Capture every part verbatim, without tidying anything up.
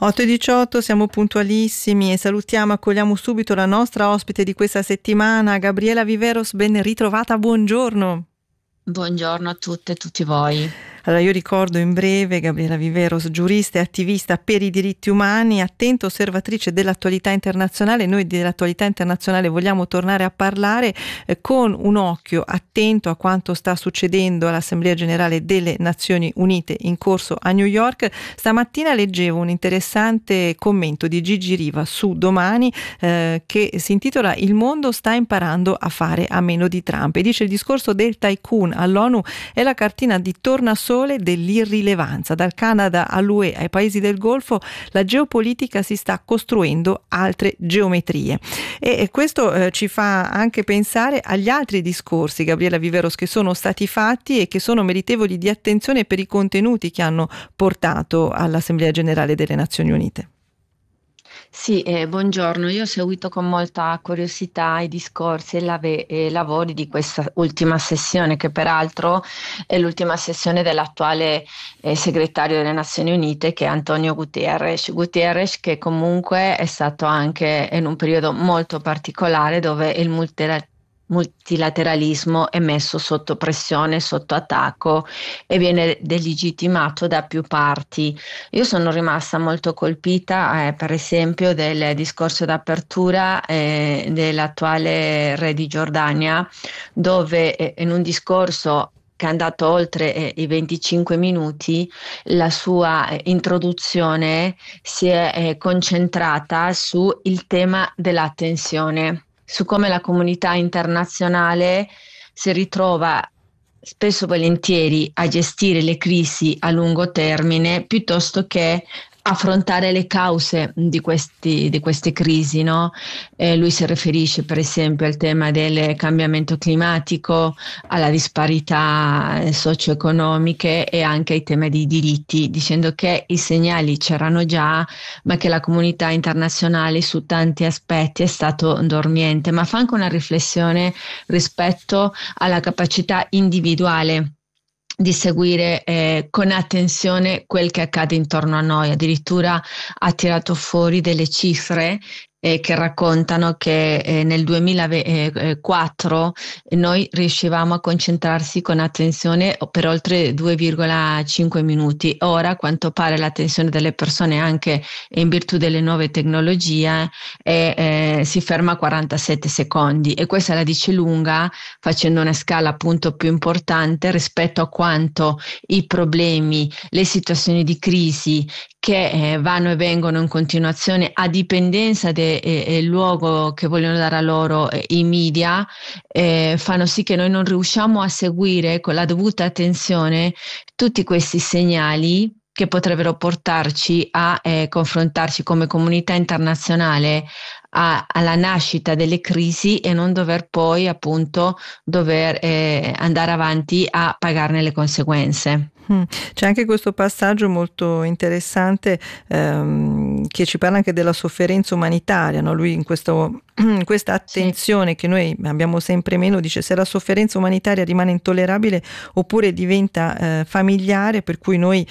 otto e diciotto, siamo puntualissimi e salutiamo, accogliamo subito la nostra ospite di questa settimana, Gabriela Viveros, ben ritrovata, buongiorno. Buongiorno a tutte e tutti voi. Allora, io ricordo in breve Gabriela Viveros, giurista e attivista per i diritti umani, attenta osservatrice dell'attualità internazionale. Noi dell'attualità internazionale vogliamo tornare a parlare eh, con un occhio attento a quanto sta succedendo all'Assemblea Generale delle Nazioni Unite in corso a New York. Stamattina leggevo un interessante commento di Gigi Riva su Domani eh, che si intitola "Il mondo sta imparando a fare a meno di Trump" e dice: il discorso del tycoon all'ONU è la cartina di tornasole dell'irrilevanza. Dal Canada all'U E ai paesi del Golfo la geopolitica si sta costruendo altre geometrie e, e questo eh, ci fa anche pensare agli altri discorsi, Gabriela Viveros, che sono stati fatti e che sono meritevoli di attenzione per i contenuti che hanno portato all'Assemblea Generale delle Nazioni Unite. Sì, eh, buongiorno. Io ho seguito con molta curiosità i discorsi e, la ve- e i lavori di questa ultima sessione, che peraltro è l'ultima sessione dell'attuale eh, segretario delle Nazioni Unite, che è Antonio Guterres. Guterres, che comunque è stato anche in un periodo molto particolare dove il multilateralismo multilateralismo è messo sotto pressione, sotto attacco e viene delegittimato da più parti. Io sono rimasta molto colpita, eh, per esempio, del discorso d'apertura eh, dell'attuale re di Giordania, dove eh, in un discorso che è andato oltre eh, i venticinque minuti, la sua eh, introduzione si è eh, concentrata sul tema dell'attenzione, su come la comunità internazionale si ritrova spesso volentieri a gestire le crisi a lungo termine piuttosto che affrontare le cause di questi, di queste crisi, no? Eh, lui si riferisce per esempio al tema del cambiamento climatico, alla disparità eh, socio-economiche e anche ai temi dei diritti, dicendo che i segnali c'erano già, ma che la comunità internazionale su tanti aspetti è stato dormiente, ma fa anche una riflessione rispetto alla capacità individuale di seguire eh, con attenzione quel che accade intorno a noi. Addirittura ha tirato fuori delle cifre eh, che raccontano che eh, nel duemilaquattro noi riuscivamo a concentrarsi con attenzione per oltre due virgola cinque minuti. Ora, a quanto pare, l'attenzione delle persone, anche in virtù delle nuove tecnologie, è, eh, si ferma a quarantasette secondi, e questa la dice lunga, facendo una scala appunto più importante rispetto a quanto i problemi, le situazioni di crisi che eh, vanno e vengono in continuazione a dipendenza del eh, luogo che vogliono dare a loro eh, i media, eh, fanno sì che noi non riusciamo a seguire con la dovuta attenzione tutti questi segnali che potrebbero portarci a eh, confrontarci come comunità internazionale a, alla nascita delle crisi e non dover poi appunto dover eh, andare avanti a pagarne le conseguenze. C'è anche questo passaggio molto interessante ehm, che ci parla anche della sofferenza umanitaria, no? Lui in questo questa attenzione sì. che noi abbiamo sempre meno, dice: se la sofferenza umanitaria rimane intollerabile oppure diventa eh, familiare, per cui noi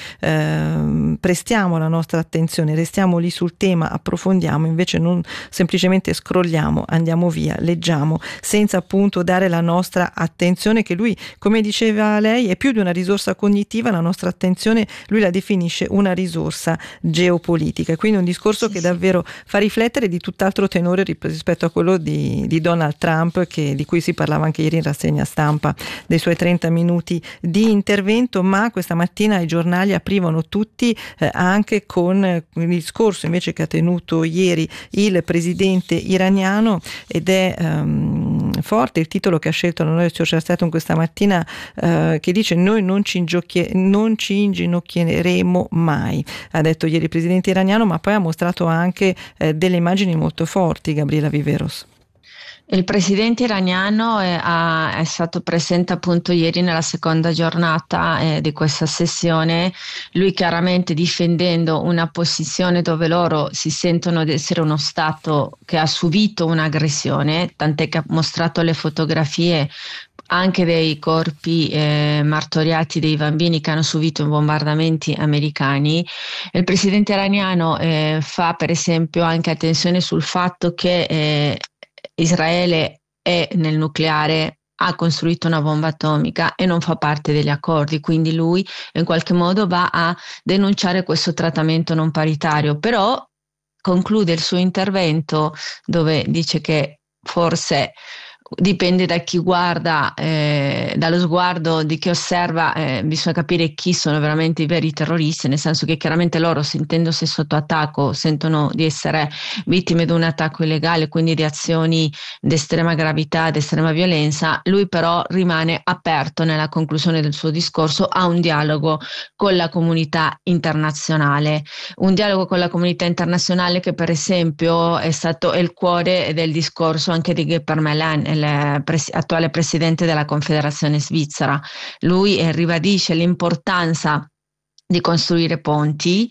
eh, prestiamo la nostra attenzione, restiamo lì sul tema, approfondiamo, invece non semplicemente scrolliamo, andiamo via, leggiamo, senza appunto dare la nostra attenzione, che lui, come diceva lei, è più di una risorsa cognitiva. La nostra attenzione lui la definisce una risorsa geopolitica, quindi un discorso sì, che sì. davvero fa riflettere di tutt'altro tenore rispetto a quello di, di Donald Trump, che, di cui si parlava anche ieri in rassegna stampa, dei suoi trenta minuti di intervento. Ma questa mattina i giornali aprivano tutti eh, anche con il discorso invece che ha tenuto ieri il presidente iraniano, ed è um, forte il titolo che ha scelto l'Onorevole Cerceatum questa mattina, eh, che dice: noi non ci, ingiochie- non ci inginocchieremo mai, ha detto ieri il presidente iraniano, ma poi ha mostrato anche eh, delle immagini molto forti, Gabriela Viveros. Il presidente iraniano è, ha- è stato presente appunto ieri nella seconda giornata eh, di questa sessione, lui chiaramente difendendo una posizione dove loro si sentono di essere uno Stato che ha subito un'aggressione, tant'è che ha mostrato le fotografie anche dei corpi eh, martoriati dei bambini che hanno subito i bombardamenti americani. Il presidente iraniano eh, fa per esempio anche attenzione sul fatto che eh, Israele è nel nucleare, ha costruito una bomba atomica e non fa parte degli accordi, quindi lui in qualche modo va a denunciare questo trattamento non paritario, però conclude il suo intervento dove dice che forse dipende da chi guarda, eh, dallo sguardo di chi osserva, eh, bisogna capire chi sono veramente i veri terroristi, nel senso che chiaramente loro, sentendosi sotto attacco, sentono di essere vittime di un attacco illegale, quindi di azioni di estrema gravità, di estrema violenza. Lui però rimane aperto nella conclusione del suo discorso a un dialogo con la comunità internazionale, un dialogo con la comunità internazionale che per esempio è stato è il cuore del discorso anche di Geir Parmelin, il pres- attuale presidente della Confederazione Svizzera. Lui eh, ribadisce l'importanza di costruire ponti,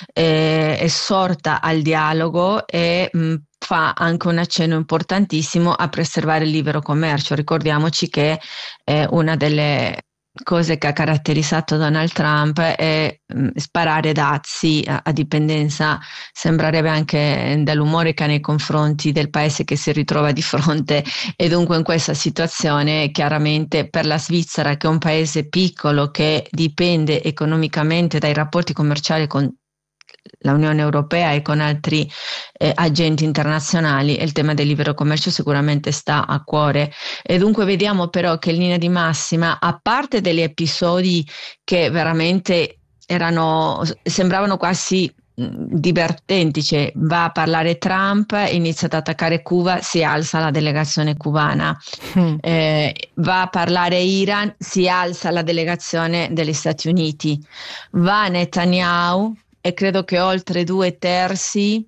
eh, esorta al dialogo e mh, fa anche un accenno importantissimo a preservare il libero commercio. Ricordiamoci che eh, una delle cose che ha caratterizzato Donald Trump è mh, sparare dazi a, a dipendenza, sembrerebbe anche dall'umore che ha nei confronti del paese che si ritrova di fronte, e dunque in questa situazione chiaramente per la Svizzera, che è un paese piccolo che dipende economicamente dai rapporti commerciali con l'Unione Europea e con altri eh, agenti internazionali, e il tema del libero commercio sicuramente sta a cuore. E dunque vediamo però che in linea di massima, a parte degli episodi che veramente erano, sembravano quasi mh, divertenti, cioè va a parlare Trump, inizia ad attaccare Cuba, si alza la delegazione cubana, Mm. eh, va a parlare Iran, si alza la delegazione degli Stati Uniti, va Netanyahu e credo che oltre due terzi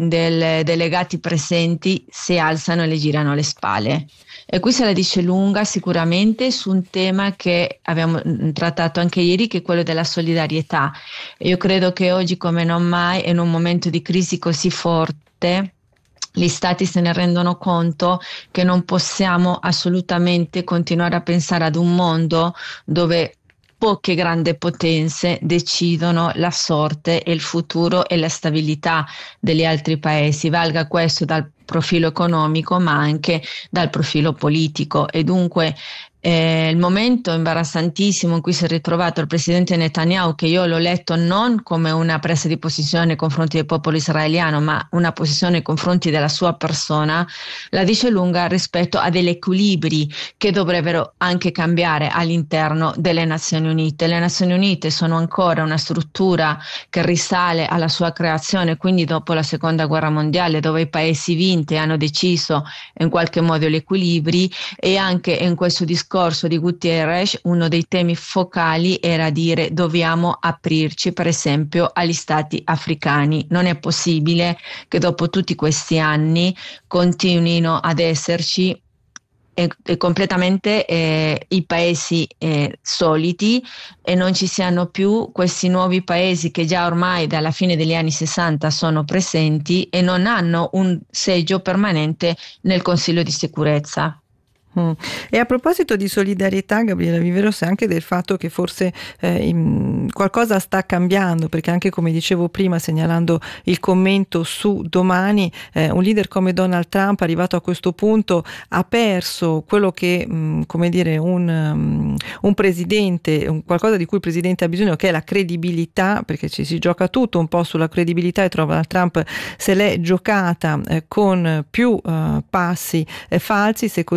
dei delegati presenti si alzano e le girano le spalle. E qui se la dice lunga sicuramente su un tema che abbiamo mm, trattato anche ieri, che è quello della solidarietà. Io credo che oggi come non mai, in un momento di crisi così forte, gli stati se ne rendono conto che non possiamo assolutamente continuare a pensare ad un mondo dove poche grandi potenze decidono la sorte e il futuro e la stabilità degli altri paesi, valga questo dal profilo economico ma anche dal profilo politico. E dunque eh, il momento imbarazzantissimo in cui si è ritrovato il presidente Netanyahu, che io l'ho letto non come una presa di posizione nei confronti del popolo israeliano, ma una posizione nei confronti della sua persona, la dice lunga rispetto a degli equilibri che dovrebbero anche cambiare all'interno delle Nazioni Unite. Le Nazioni Unite sono ancora una struttura che risale alla sua creazione, quindi dopo la seconda guerra mondiale, dove i paesi vinti hanno deciso in qualche modo gli equilibri, e anche in questo discorso di Guterres uno dei temi focali era dire dobbiamo aprirci per esempio agli stati africani. Non è possibile che dopo tutti questi anni continuino ad esserci e, e completamente eh, i paesi eh, soliti, e non ci siano più questi nuovi paesi che già ormai dalla fine degli anni sessanta sono presenti e non hanno un seggio permanente nel Consiglio di sicurezza. Mm. E a proposito di solidarietà, Gabriella Viveros, anche del fatto che forse eh, in- qualcosa sta cambiando, perché anche come dicevo prima, segnalando il commento su Domani, eh, un leader come Donald Trump, arrivato a questo punto, ha perso quello che, mh, come dire, un, um, un presidente, un qualcosa di cui il presidente ha bisogno, che è la credibilità, perché ci si gioca tutto un po' sulla credibilità, e Donald Trump se l'è giocata eh, con più eh, passi eh, falsi, se così possiamo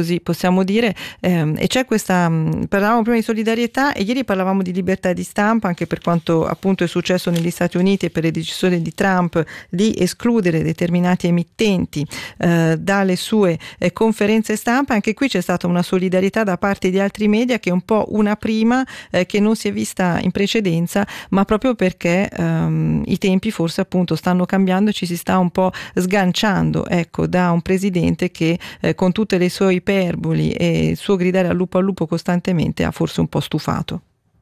possiamo dire, ehm, e c'è questa, mh, parlavamo prima di solidarietà e ieri parlavamo di libertà di stampa, anche per quanto appunto è successo negli Stati Uniti e per le decisioni di Trump di escludere determinati emittenti eh, dalle sue eh, conferenze stampa. Anche qui c'è stata una solidarietà da parte di altri media, che è un po' una prima eh, che non si è vista in precedenza, ma proprio perché ehm, i tempi forse appunto stanno cambiando e ci si sta un po' sganciando, ecco, da un presidente che eh, con tutte le sue iperboli e il suo gridare al lupo al lupo costantemente ha forse un po' stufato.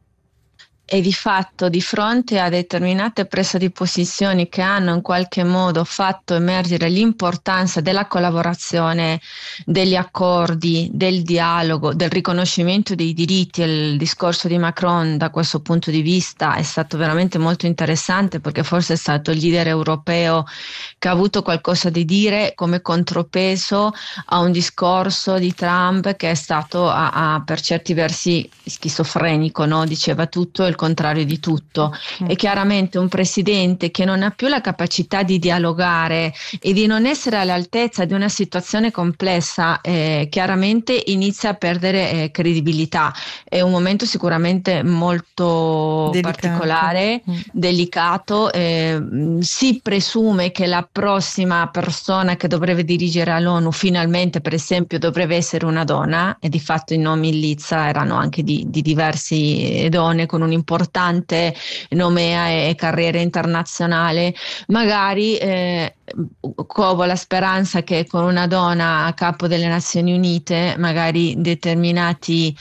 E di fatto, di fronte a determinate prese di posizioni che hanno in qualche modo fatto emergere l'importanza della collaborazione, degli accordi, del dialogo, del riconoscimento dei diritti, il discorso di Macron da questo punto di vista è stato veramente molto interessante, perché forse è stato il leader europeo che ha avuto qualcosa da dire come contropeso a un discorso di Trump che è stato a, a, per certi versi schizofrenico, no? Diceva tutto il contrario di tutto. È chiaramente un presidente che non ha più la capacità di dialogare e di non essere all'altezza di una situazione complessa, eh, chiaramente inizia a perdere eh, credibilità. È un momento sicuramente molto Delicato. particolare, mm. delicato. Eh, si presume che la prossima persona che dovrebbe dirigere all'ONU finalmente, per esempio, dovrebbe essere una donna, e di fatto i nomi in lizza erano anche di, di diverse donne con un importante nomea e carriera internazionale. Magari eh, covo la speranza che con una donna a capo delle Nazioni Unite magari determinati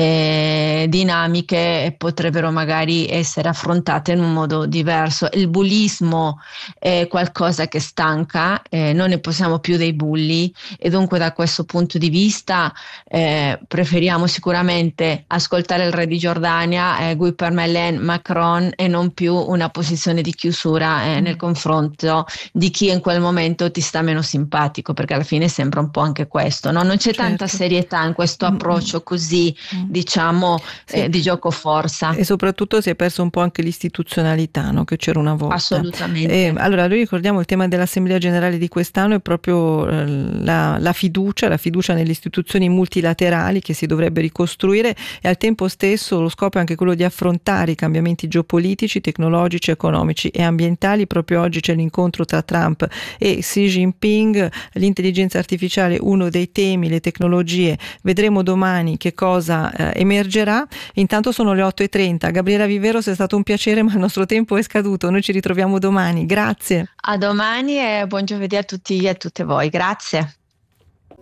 eh, dinamiche potrebbero magari essere affrontate in un modo diverso. Il bullismo è qualcosa che stanca, eh, non ne possiamo più dei bulli, e dunque da questo punto di vista eh, preferiamo sicuramente ascoltare il re di Giordania, eh, Guy Parmelin, Macron, e non più una posizione di chiusura eh, nel confronto di chi in quel momento ti sta meno simpatico, perché alla fine sembra un po' anche questo, no? Non c'è certo. tanta serietà in questo approccio così, mm. diciamo, sì. eh, di gioco forza. E soprattutto si è perso un po' anche l'istituzionalità, no? Che c'era una volta. Assolutamente. E, allora, noi ricordiamo il tema dell'Assemblea Generale di quest'anno è proprio eh, la, la fiducia, la fiducia nelle istituzioni multilaterali che si dovrebbe ricostruire, e al tempo stesso lo scopo è anche quello di affrontare i cambiamenti geopolitici, tecnologici, economici e ambientali. Proprio oggi c'è l'incontro tra Trump e Xi Jinping, l'intelligenza artificiale uno dei temi, le tecnologie, vedremo domani che cosa eh, emergerà. Intanto sono le otto e trenta. Gabriella Viveros, è stato un piacere, ma il nostro tempo è scaduto, noi ci ritroviamo domani, grazie. A domani e buon giovedì a tutti e a tutte voi, grazie.